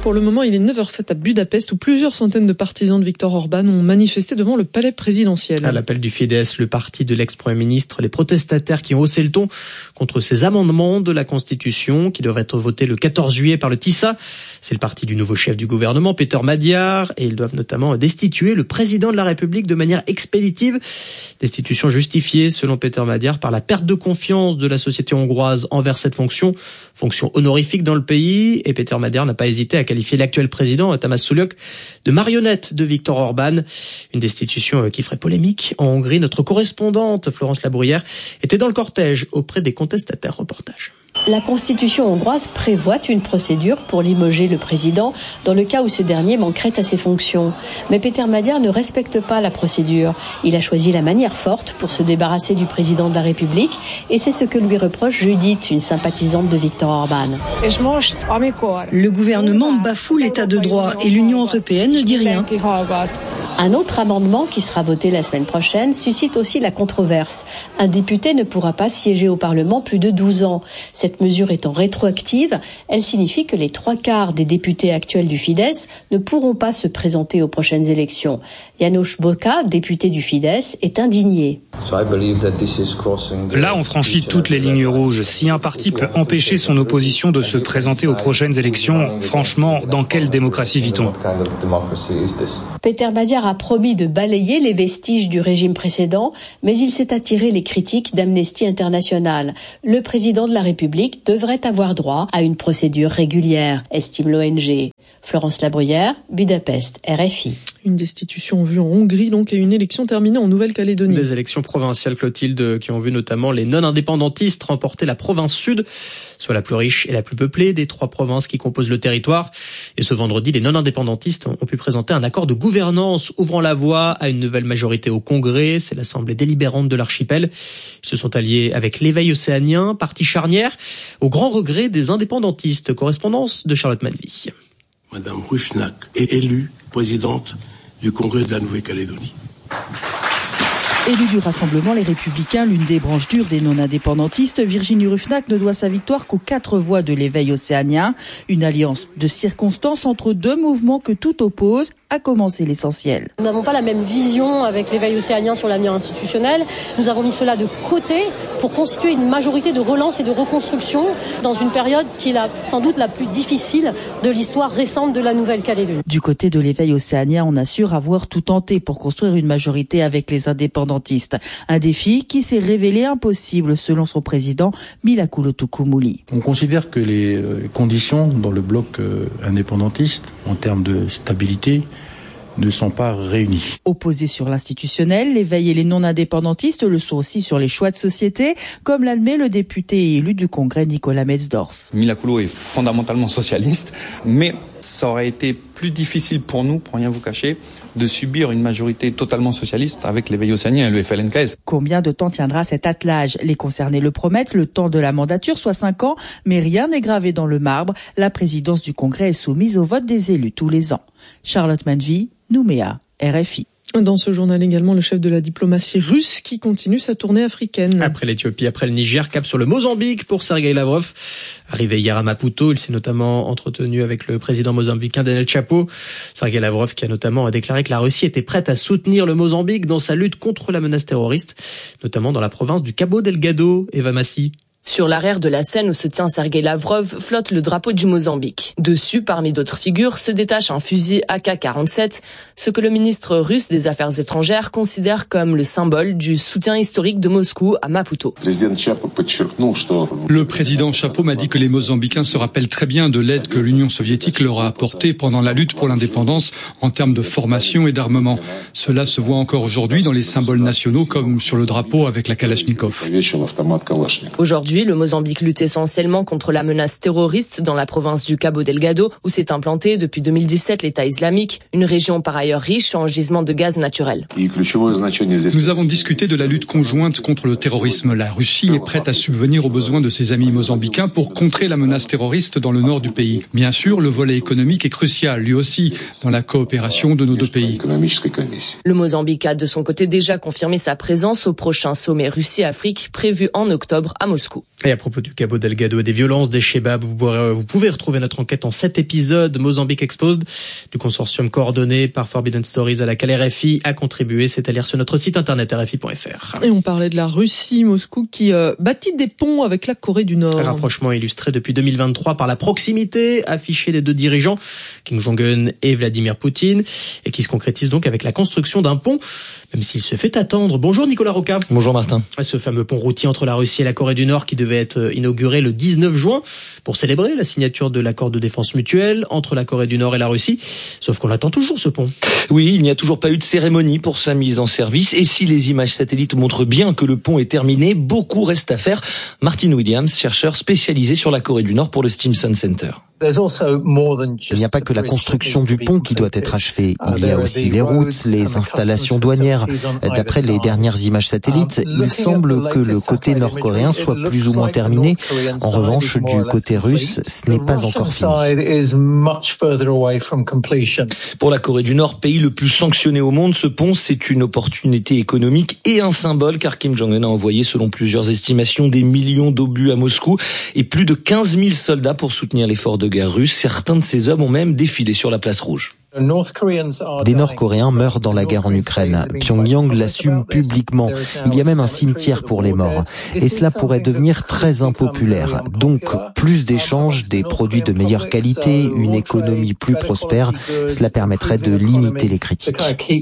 Pour le moment, il est neuf heures zéro sept à Budapest où plusieurs centaines de partisans de Viktor Orban ont manifesté devant le palais présidentiel. À l'appel du Fidesz, le parti de l'ex-premier ministre, les protestataires qui ont haussé le ton contre ces amendements de la Constitution qui devraient être votés le quatorze juillet par le T I S A. C'est le parti du nouveau chef du gouvernement, Peter Magyar, et ils doivent notamment destituer le président de la République de manière expéditive. Destitution justifiée, selon Peter Magyar, par la perte de confiance de la société hongroise envers cette fonction, fonction honorifique dans le pays. Et Peter Magyar n'a pas hésité à qualifier l'actuel président, Tamás Suluk, de marionnette de Viktor Orban. Une destitution qui ferait polémique en Hongrie. Notre correspondante, Florence Labruyère, était dans le cortège auprès des contestataires. Reportage. La Constitution hongroise prévoit une procédure pour limoger le président dans le cas où ce dernier manquerait à ses fonctions. Mais Peter Magyar ne respecte pas la procédure. Il a choisi la manière forte pour se débarrasser du président de la République et c'est ce que lui reproche Judith, une sympathisante de Viktor Orban. Le gouvernement bafoue l'état de droit et l'Union européenne ne dit rien. Un autre amendement qui sera voté la semaine prochaine suscite aussi la controverse. Un député ne pourra pas siéger au Parlement plus de douze ans. Cette mesure étant rétroactive, elle signifie que les trois quarts des députés actuels du Fidesz ne pourront pas se présenter aux prochaines élections. János Boka, député du Fidesz, est indigné. Là, on franchit toutes les lignes rouges. Si un parti peut empêcher son opposition de se présenter aux prochaines élections, franchement, dans quelle démocratie vit-on ? Peter Magyar a promis de balayer les vestiges du régime précédent, mais il s'est attiré les critiques d'Amnesty International. Le président de la République devrait avoir droit à une procédure régulière, estime l'O N G. Florence Labruyère, Budapest, R F I. Une destitution vue en Hongrie, donc, et une élection terminée en Nouvelle-Calédonie. Des élections provinciales, Clotilde, qui ont vu notamment les non-indépendantistes remporter la province sud, soit la plus riche et la plus peuplée des trois provinces qui composent le territoire. Et ce vendredi, les non-indépendantistes ont pu présenter un accord de gouvernance ouvrant la voie à une nouvelle majorité au Congrès. C'est l'Assemblée délibérante de l'archipel. Ils se sont alliés avec l'Éveil océanien, parti charnière, au grand regret des indépendantistes. Correspondance de Charlotte Manvy. Madame Rushnak est élue présidente du Congrès de la Nouvelle-Calédonie. Élue du Rassemblement Les Républicains, l'une des branches dures des non-indépendantistes, Virginie Ruffnac ne doit sa victoire qu'aux quatre voix de l'Éveil océanien. Une alliance de circonstances entre deux mouvements que tout oppose, à commencer l'essentiel. Nous n'avons pas la même vision avec l'Éveil océanien sur l'avenir institutionnel. Nous avons mis cela de côté pour constituer une majorité de relance et de reconstruction dans une période qui est la, sans doute la plus difficile de l'histoire récente de la Nouvelle-Calédonie. Du côté de l'Éveil océanien, on assure avoir tout tenté pour construire une majorité avec les indépendantistes. Un défi qui s'est révélé impossible selon son président Milakulo Tukumuli. On considère que les conditions dans le bloc indépendantiste en termes de stabilité ne sont pas réunis. Opposés sur l'institutionnel, l'Éveil et les non-indépendantistes le sont aussi sur les choix de société, comme l'admet le député et élu du Congrès Nicolas Metzdorf. Milakulo est fondamentalement socialiste, mais ça aurait été plus difficile pour nous, pour rien vous cacher, de subir une majorité totalement socialiste avec l'Éveil océanien et le F L N K S. Combien de temps tiendra cet attelage ? Les concernés le promettent, le temps de la mandature, soit cinq ans, mais rien n'est gravé dans le marbre. La présidence du Congrès est soumise au vote des élus tous les ans. Charlotte Manvy, Nouméa, R F I. Dans ce journal également, le chef de la diplomatie russe qui continue sa tournée africaine. Après l'Éthiopie, après le Niger, cap sur le Mozambique pour Sergueï Lavrov. Arrivé hier à Maputo, il s'est notamment entretenu avec le président mozambicain Daniel Chapo. Sergueï Lavrov qui a notamment déclaré que la Russie était prête à soutenir le Mozambique dans sa lutte contre la menace terroriste, notamment dans la province du Cabo Delgado. Eva Massi. Sur l'arrière de la scène où se tient Sergueï Lavrov flotte le drapeau du Mozambique. Dessus, parmi d'autres figures, se détache un fusil A K quarante-sept, ce que le ministre russe des Affaires étrangères considère comme le symbole du soutien historique de Moscou à Maputo. Le président Chapo m'a dit que les Mozambicains se rappellent très bien de l'aide que l'Union soviétique leur a apportée pendant la lutte pour l'indépendance en termes de formation et d'armement. Cela se voit encore aujourd'hui dans les symboles nationaux comme sur le drapeau avec la Kalachnikov. Aujourd'hui, le Mozambique lutte essentiellement contre la menace terroriste dans la province du Cabo Delgado, où s'est implanté depuis deux mille dix-sept l'État islamique, une région par ailleurs riche en gisements de gaz naturel. Nous avons discuté de la lutte conjointe contre le terrorisme. La Russie est prête à subvenir aux besoins de ses amis mozambicains pour contrer la menace terroriste dans le nord du pays. Bien sûr, le volet économique est crucial, lui aussi, dans la coopération de nos deux pays. Le Mozambique a de son côté déjà confirmé sa présence au prochain sommet Russie-Afrique prévu en octobre à Moscou. Delgado. Et à propos du Cabo Delgado et des violences des Chebab, vous pourrez, vous pouvez retrouver notre enquête en sept épisodes. Mozambique Exposed, du consortium coordonné par Forbidden Stories à laquelle R F I a contribué. C'est à lire sur notre site internet R F I point F R. Et on parlait de la Russie, Moscou, qui euh, bâtit des ponts avec la Corée du Nord. Un rapprochement illustré depuis deux mille vingt-trois par la proximité affichée des deux dirigeants, Kim Jong-un et Vladimir Poutine, et qui se concrétise donc avec la construction d'un pont, même s'il se fait attendre. Bonjour Nicolas Roca. Bonjour Martin. Ce fameux pont routier entre la Russie et la Corée du Nord qui devait être inauguré le dix-neuf juin pour célébrer la signature de l'accord de défense mutuelle entre la Corée du Nord et la Russie. Sauf qu'on attend toujours ce pont. Oui, il n'y a toujours pas eu de cérémonie pour sa mise en service. Et si les images satellites montrent bien que le pont est terminé, beaucoup reste à faire. Martin Williams, chercheur spécialisé sur la Corée du Nord pour le Stimson Center. Il n'y a pas que la construction du pont qui doit être achevée. Il y a aussi les routes, les installations douanières. D'après les dernières images satellites, il semble que le côté nord-coréen soit plus ou moins terminé. En revanche, du côté russe, ce n'est pas encore fini. Pour la Corée du Nord, pays le plus sanctionné au monde, ce pont, c'est une opportunité économique et un symbole, car Kim Jong-un a envoyé, selon plusieurs estimations, des millions d'obus à Moscou et plus de quinze mille soldats pour soutenir l'effort de guerre russe. Certains de ces hommes ont même défilé sur la place rouge. Des Nord-Coréens meurent dans la guerre en Ukraine. Pyongyang l'assume publiquement. Il y a même un cimetière pour les morts. Et cela pourrait devenir très impopulaire. Donc, plus d'échanges, des produits de meilleure qualité, une économie plus prospère, cela permettrait de limiter les critiques.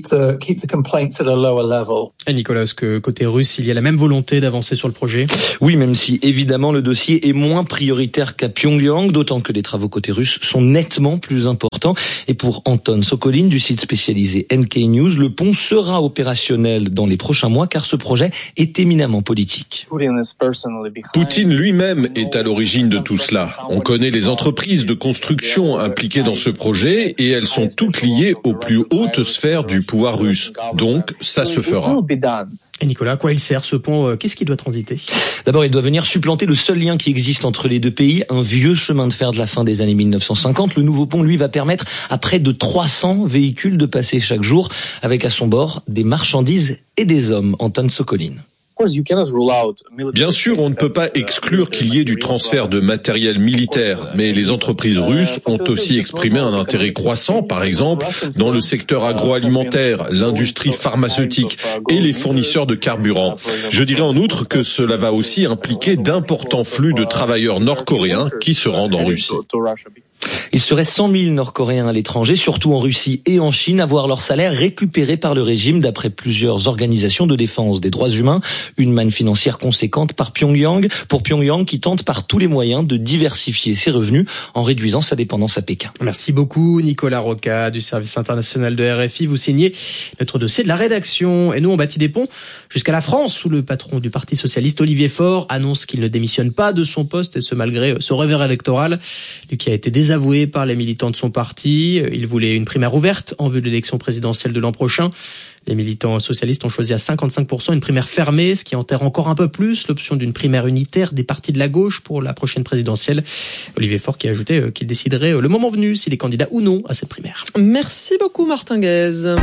Et Nicolas, est-ce que côté russe, il y a la même volonté d'avancer sur le projet? Oui, même si évidemment le dossier est moins prioritaire qu'à Pyongyang, d'autant que les travaux côté russe sont nettement plus importants. Et pour Anton Sokolin du site spécialisé N K News, le pont sera opérationnel dans les prochains mois car ce projet est éminemment politique. Poutine lui-même est à l'origine de tout cela. On connaît les entreprises de construction impliquées dans ce projet et elles sont toutes liées aux plus hautes sphères du pouvoir russe. Donc, ça se fera. Et Nicolas, à quoi il sert ce pont? Qu'est-ce qui doit transiter? D'abord, il doit venir supplanter le seul lien qui existe entre les deux pays, un vieux chemin de fer de la fin des années mille neuf cent cinquante. Le nouveau pont, lui, va permettre à près de trois cents véhicules de passer chaque jour, avec à son bord des marchandises et des hommes. Anton Sokolin. Bien sûr, on ne peut pas exclure qu'il y ait du transfert de matériel militaire, mais les entreprises russes ont aussi exprimé un intérêt croissant, par exemple, dans le secteur agroalimentaire, l'industrie pharmaceutique et les fournisseurs de carburant. Je dirais en outre que cela va aussi impliquer d'importants flux de travailleurs nord-coréens qui se rendent en Russie. Il serait cent mille Nord-Coréens à l'étranger, surtout en Russie et en Chine, à voir leur salaire récupéré par le régime d'après plusieurs organisations de défense des droits humains. Une manne financière conséquente par Pyongyang, pour Pyongyang qui tente par tous les moyens de diversifier ses revenus en réduisant sa dépendance à Pékin. Merci beaucoup Nicolas Roca du service international de R F I. Vous signez notre dossier de la rédaction. Et nous on bâtit des ponts jusqu'à la France où le patron du Parti socialiste Olivier Faure annonce qu'il ne démissionne pas de son poste et ce malgré ce revers électoral. Lui qui a été désavoué par les militants de son parti. Il voulait une primaire ouverte en vue de l'élection présidentielle de l'an prochain. Les militants socialistes ont choisi à cinquante-cinq pour cent une primaire fermée, ce qui enterre encore un peu plus l'option d'une primaire unitaire des partis de la gauche pour la prochaine présidentielle. Olivier Faure qui a ajouté qu'il déciderait le moment venu s'il est candidat ou non à cette primaire. Merci beaucoup Martin Guez.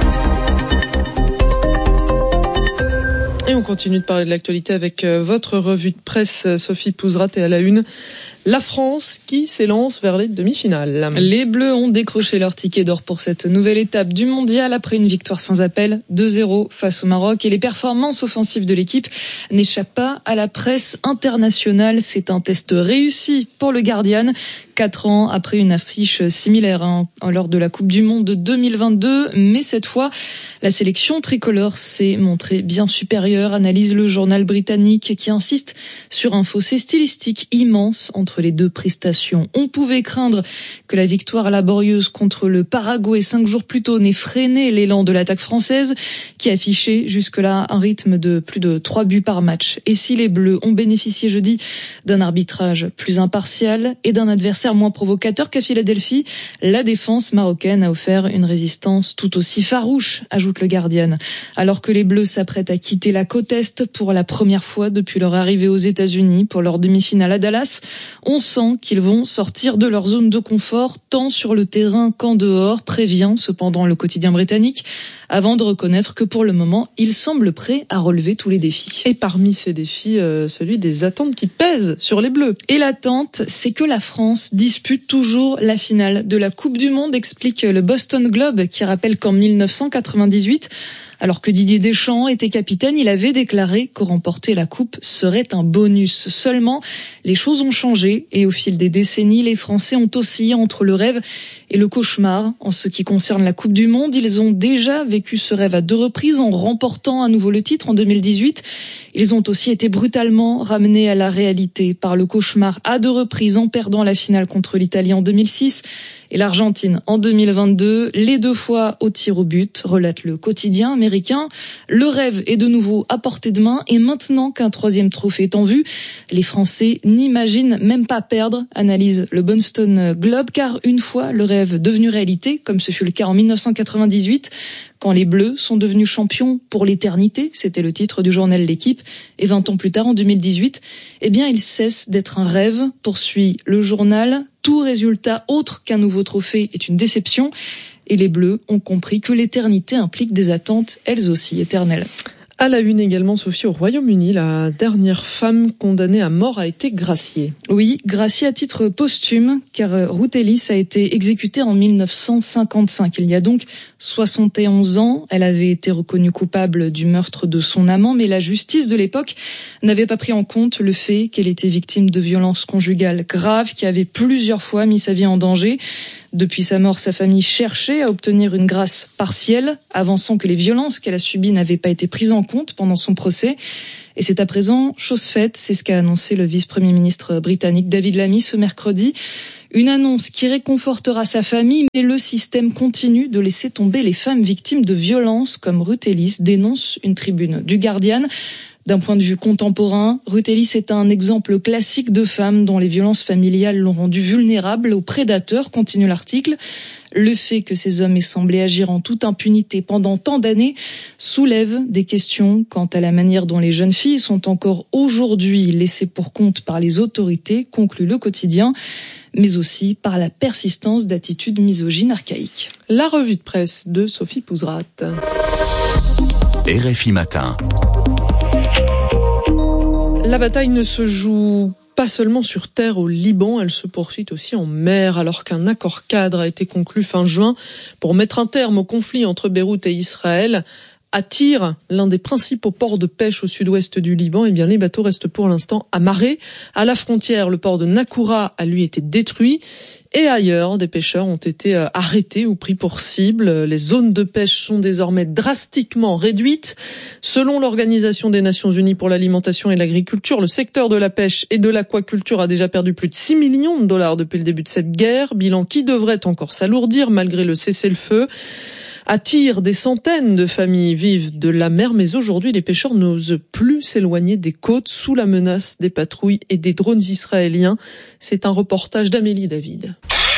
Et on continue de parler de l'actualité avec votre revue de presse. Sophie Pouzrat est à la une. La France qui s'élance vers les demi-finales. Les Bleus ont décroché leur ticket d'or pour cette nouvelle étape du mondial après une victoire sans appel, deux zéro face au Maroc. Et les performances offensives de l'équipe n'échappent pas à la presse internationale. C'est un test réussi pour le Guardian. Quatre ans après une affiche similaire hein, lors de la Coupe du Monde de deux mille vingt-deux. Mais cette fois, la sélection tricolore s'est montrée bien supérieure, analyse le journal britannique qui insiste sur un fossé stylistique immense entre les deux prestations. On pouvait craindre que la victoire laborieuse contre le Paraguay cinq jours plus tôt n'ait freiné l'élan de l'attaque française qui affichait jusque-là un rythme de plus de trois buts par match. Et si les Bleus ont bénéficié jeudi d'un arbitrage plus impartial et d'un adversaire tir moins provocateur qu'à Philadelphie, la défense marocaine a offert une résistance tout aussi farouche, ajoute le Guardian. Alors que les Bleus s'apprêtent à quitter la côte Est pour la première fois depuis leur arrivée aux États-Unis pour leur demi-finale à Dallas, on sent qu'ils vont sortir de leur zone de confort tant sur le terrain qu'en dehors, prévient cependant le quotidien britannique, avant de reconnaître que pour le moment, ils semblent prêts à relever tous les défis. Et parmi ces défis, euh, celui des attentes qui pèsent sur les Bleus. Et l'attente, c'est que la France dispute toujours la finale de la Coupe du Monde, explique le Boston Globe, qui rappelle qu'en dix-neuf cent quatre-vingt-dix-huit, alors que Didier Deschamps était capitaine, il avait déclaré que remporter la coupe serait un bonus. Seulement, les choses ont changé et au fil des décennies, les Français ont oscillé entre le rêve et le cauchemar. En ce qui concerne la Coupe du Monde, ils ont déjà vécu ce rêve à deux reprises en remportant à nouveau le titre en deux mille dix-huit. Ils ont aussi été brutalement ramenés à la réalité par le cauchemar à deux reprises en perdant la finale contre l'Italie en deux mille six et l'Argentine en deux mille vingt-deux, les deux fois au tir au but, relate le quotidien américain. Le rêve est de nouveau à portée de main et maintenant qu'un troisième trophée est en vue, les Français n'imaginent même pas perdre, analyse le Boston Globe, car une fois le rêve devenu réalité, comme ce fut le cas en dix-neuf cent quatre-vingt-dix-huit, quand les Bleus sont devenus champions pour l'éternité, c'était le titre du journal L'Équipe, et vingt ans plus tard, en deux mille dix-huit, eh bien, il cesse d'être un rêve, poursuit le journal. Tout résultat autre qu'un nouveau trophée est une déception, et les Bleus ont compris que l'éternité implique des attentes, elles aussi éternelles. À la une également, Sophie, au Royaume-Uni, la dernière femme condamnée à mort a été graciée. Oui, graciée à titre posthume, car Ruth Ellis a été exécutée en dix-neuf cent cinquante-cinq. Il y a donc soixante et onze ans. Elle avait été reconnue coupable du meurtre de son amant, mais la justice de l'époque n'avait pas pris en compte le fait qu'elle était victime de violences conjugales graves qui avaient plusieurs fois mis sa vie en danger. Depuis sa mort, sa famille cherchait à obtenir une grâce partielle, avançant que les violences qu'elle a subies n'avaient pas été prises en compte pendant son procès. Et c'est à présent chose faite, c'est ce qu'a annoncé le vice-premier ministre britannique David Lammy ce mercredi. Une annonce qui réconfortera sa famille, mais le système continue de laisser tomber les femmes victimes de violences, comme Ruth Ellis, dénonce une tribune du Guardian. D'un point de vue contemporain, Ruth Ellis est un exemple classique de femme dont les violences familiales l'ont rendue vulnérable aux prédateurs, continue l'article. Le fait que ces hommes aient semblé agir en toute impunité pendant tant d'années soulève des questions quant à la manière dont les jeunes filles sont encore aujourd'hui laissées pour compte par les autorités, conclut le quotidien, mais aussi par la persistance d'attitudes misogynes archaïques. La revue de presse de Sophie Pouzrat. R F I Matin. La bataille ne se joue pas seulement sur terre au Liban, elle se poursuit aussi en mer, alors qu'un accord cadre a été conclu fin juin pour mettre un terme au conflit entre Beyrouth et Israël. À Tyr, l'un des principaux ports de pêche au sud-ouest du Liban, eh bien les bateaux restent pour l'instant amarrés. À la frontière, le port de Nakoura a lui été détruit. Et ailleurs, des pêcheurs ont été arrêtés ou pris pour cible. Les zones de pêche sont désormais drastiquement réduites. Selon l'Organisation des Nations Unies pour l'alimentation et l'agriculture, le secteur de la pêche et de l'aquaculture a déjà perdu plus de six millions de dollars depuis le début de cette guerre. Bilan qui devrait encore s'alourdir malgré le cessez-le-feu. À Tyr, des centaines de familles vivent de la mer, mais aujourd'hui, les pêcheurs n'osent plus s'éloigner des côtes sous la menace des patrouilles et des drones israéliens. C'est un reportage d'Amélie David.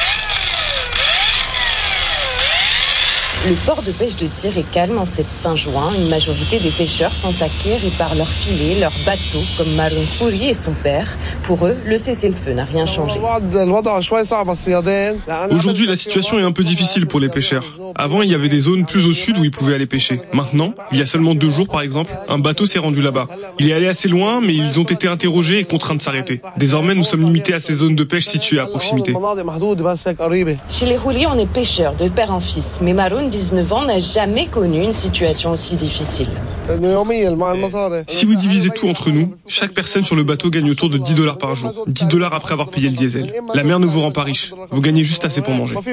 Le port de pêche de Tyr est calme en cette fin juin. Une majorité des pêcheurs sont acquéris par leurs filets, leurs bateaux, comme Maroun Khouri et son père. Pour eux, le cessez-le-feu n'a rien changé. Aujourd'hui, la situation est un peu difficile pour les pêcheurs. Avant, il y avait des zones plus au sud où ils pouvaient aller pêcher. Maintenant, il y a seulement deux jours, par exemple, un bateau s'est rendu là-bas. Il est allé assez loin, mais ils ont été interrogés et contraints de s'arrêter. Désormais, nous sommes limités à ces zones de pêche situées à proximité. Chez les Khouri, on est pêcheurs de père en fils, mais Maroun, dix-neuf ans, n'a jamais connu une situation aussi difficile. Si vous divisez tout entre nous, chaque personne sur le bateau gagne autour de dix dollars par jour. dix dollars après avoir payé le diesel. La mer ne vous rend pas riche. Vous gagnez juste assez pour manger.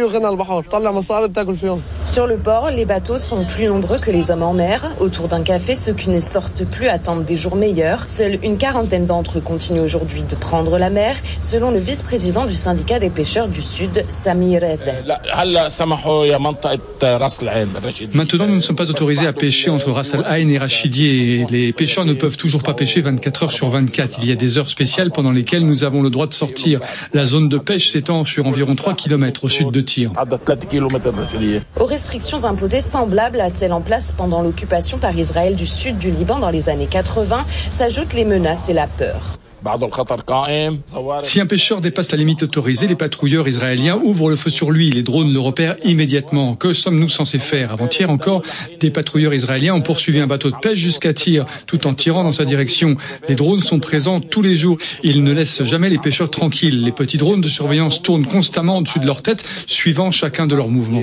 Sur le port, les bateaux sont plus nombreux que les hommes en mer. Autour d'un café, ceux qui ne sortent plus attendent des jours meilleurs. Seule une quarantaine d'entre eux continuent aujourd'hui de prendre la mer, selon le vice-président du syndicat des pêcheurs du Sud, Sami Reza. Maintenant, nous ne sommes pas autorisés à pêcher entre Ras Al Ain et Rachidi et les pêcheurs ne peuvent toujours pas pêcher vingt-quatre heures sur vingt-quatre. Il y a des heures spéciales pendant lesquelles nous avons le droit de sortir. La zone de pêche s'étend sur environ trois kilomètres au sud de Tyr. Aux restrictions imposées semblables à celles en place pendant l'occupation par Israël du sud du Liban dans les années quatre-vingts, s'ajoutent les menaces et la peur. Si un pêcheur dépasse la limite autorisée, les patrouilleurs israéliens ouvrent le feu sur lui. Les drones le repèrent immédiatement. Que sommes-nous censés faire ? Avant-hier encore, des patrouilleurs israéliens ont poursuivi un bateau de pêche jusqu'à Tyr, tout en tirant dans sa direction. Les drones sont présents tous les jours. Ils ne laissent jamais les pêcheurs tranquilles. Les petits drones de surveillance tournent constamment au-dessus de leur tête, suivant chacun de leurs mouvements.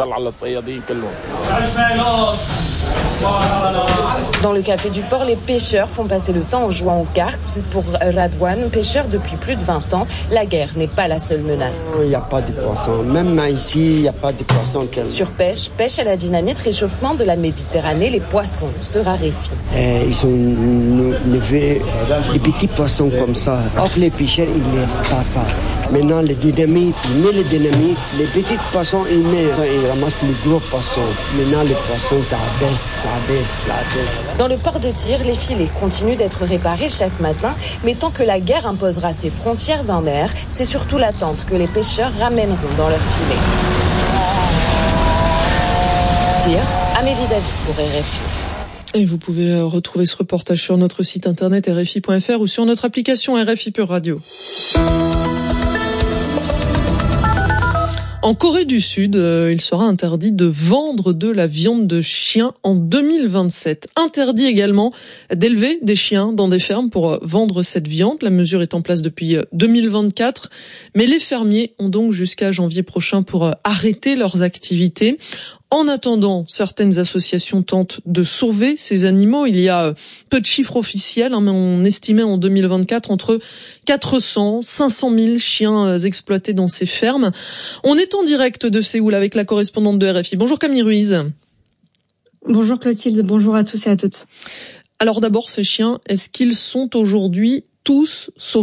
Dans le café du port, les pêcheurs font passer le temps en jouant aux cartes. Pour Radwan, pêcheur depuis plus de vingt ans, la guerre n'est pas la seule menace. Il n'y a pas de poissons. Même ici, il n'y a pas de poissons. Surpêche, pêche à la dynamite, réchauffement de la Méditerranée, les poissons se raréfient. Et ils ont levé des petits poissons comme ça. Or, les pêcheurs, ils ne laissent pas ça. Maintenant, les dynamites, ils mettent les dynamites, les petits poissons, ils mettent, ils ramassent les gros poissons. Maintenant, les poissons, ça baisse, ça baisse, ça baisse. Dans le port de Tyr, les filets continuent d'être réparés chaque matin, mais tant que la guerre imposera ses frontières en mer, c'est surtout l'attente que les pêcheurs ramèneront dans leurs filets. Tyr, Amélie David pour R F I. Et vous pouvez retrouver ce reportage sur notre site internet R F I point F R ou sur notre application R F I Pure Radio. En Corée du Sud, euh, il sera interdit de vendre de la viande de chien en deux mille vingt-sept. Interdit également d'élever des chiens dans des fermes pour vendre cette viande. La mesure est en place depuis deux mille vingt-quatre. Mais les fermiers ont donc jusqu'à janvier prochain pour arrêter leurs activités. En attendant, certaines associations tentent de sauver ces animaux. Il y a peu de chiffres officiels, hein, mais on estimait en deux mille vingt-quatre entre quatre cents, cinq cent mille chiens exploités dans ces fermes. On est en direct de Séoul avec la correspondante de R F I. Bonjour Camille Ruiz. Bonjour Clotilde, bonjour à tous et à toutes. Alors d'abord, ces chiens, est-ce qu'ils sont aujourd'hui tous sauvés ?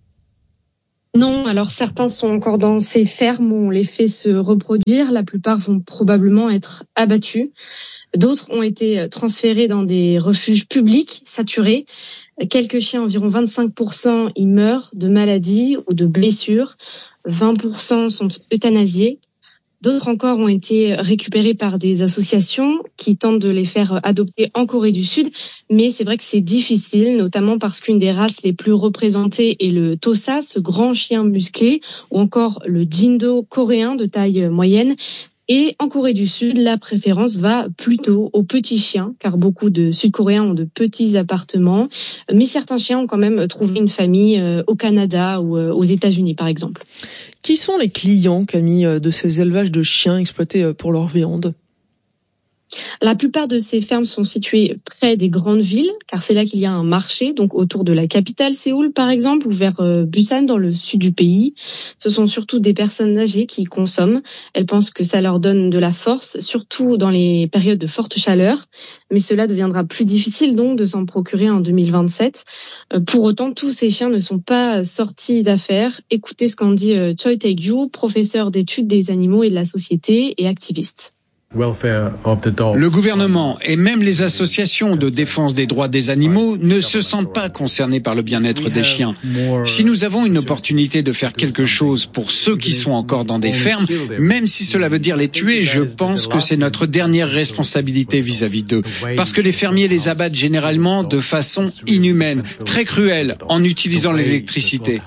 Non, alors certains sont encore dans ces fermes où on les fait se reproduire. La plupart vont probablement être abattus. D'autres ont été transférés dans des refuges publics saturés. Quelques chiens, environ vingt-cinq pour cent, y meurent de maladies ou de blessures. vingt pour cent sont euthanasiés. D'autres encore ont été récupérés par des associations qui tentent de les faire adopter en Corée du Sud. Mais c'est vrai que c'est difficile, notamment parce qu'une des races les plus représentées est le Tosa, ce grand chien musclé, ou encore le Jindo coréen de taille moyenne. Et en Corée du Sud, la préférence va plutôt aux petits chiens, car beaucoup de Sud-Coréens ont de petits appartements. Mais certains chiens ont quand même trouvé une famille au Canada ou aux États-Unis, par exemple. Qui sont les clients, Camille, de ces élevages de chiens exploités pour leur viande ? La plupart de ces fermes sont situées près des grandes villes, car c'est là qu'il y a un marché, donc autour de la capitale Séoul par exemple, ou vers Busan dans le sud du pays. Ce sont surtout des personnes âgées qui consomment. Elles pensent que ça leur donne de la force, surtout dans les périodes de forte chaleur. Mais cela deviendra plus difficile donc de s'en procurer en deux mille vingt-sept. Pour autant, tous ces chiens ne sont pas sortis d'affaires. Écoutez ce qu'en dit Choi Tae-gyu, professeur d'études des animaux et de la société et activiste. Le gouvernement et même les associations de défense des droits des animaux ne se sentent pas concernés par le bien-être des chiens. Si nous avons une opportunité de faire quelque chose pour ceux qui sont encore dans des fermes, même si cela veut dire les tuer, je pense que c'est notre dernière responsabilité vis-à-vis d'eux. Parce que les fermiers les abattent généralement de façon inhumaine, très cruelle, en utilisant l'électricité.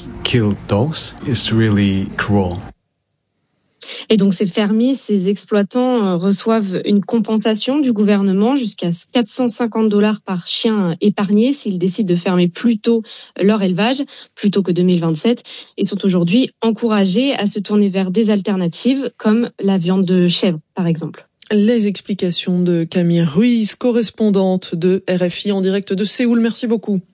Et donc ces fermiers, ces exploitants reçoivent une compensation du gouvernement jusqu'à quatre cent cinquante dollars par chien épargné s'ils décident de fermer plus tôt leur élevage, plutôt que deux mille vingt-sept, et sont aujourd'hui encouragés à se tourner vers des alternatives comme la viande de chèvre par exemple. Les explications de Camille Ruiz, correspondante de R F I en direct de Séoul. Merci beaucoup.